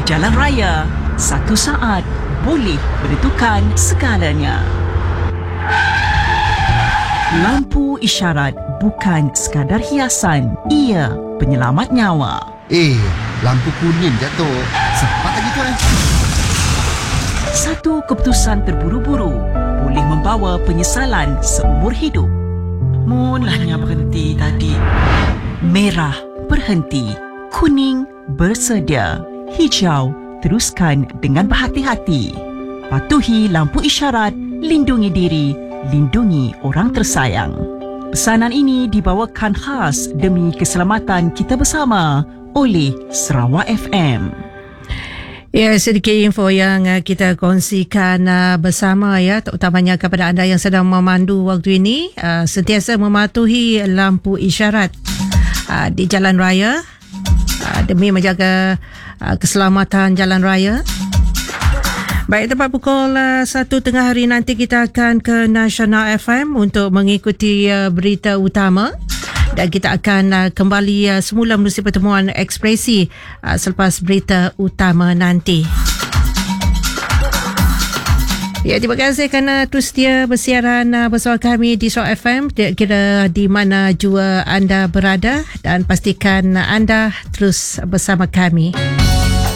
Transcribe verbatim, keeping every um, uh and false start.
jalan raya, satu saat boleh menentukan segalanya. Lampu isyarat bukan sekadar hiasan, ia penyelamat nyawa. Eh, lampu kuning jatuh. Cepat lagi tu eh. Satu keputusan terburu-buru boleh membawa penyesalan seumur hidup. Mulanya berhenti tadi. Merah, berhenti. Kuning, bersedia. Hijau, teruskan dengan berhati-hati. Patuhi lampu isyarat, lindungi diri, lindungi orang tersayang. Pesanan ini dibawakan khas demi keselamatan kita bersama oleh Sarawak F M. Ya, sedikit info yang uh, kita kongsikan uh, bersama ya, terutamanya kepada anda yang sedang memandu waktu ini, uh, sentiasa mematuhi lampu isyarat uh, di jalan raya uh, demi menjaga uh, keselamatan jalan raya. Baik, tepat pukul uh, satu tengah hari nanti kita akan ke Nasional F M untuk mengikuti uh, berita utama. Dan kita akan uh, kembali uh, semula menerusi pertemuan ekspresi uh, selepas berita utama nanti. Ya, terima kasih kerana terus setia bersiaran uh, bersama kami di Sarawak F M, kira di mana jua anda berada, dan pastikan uh, anda terus bersama kami.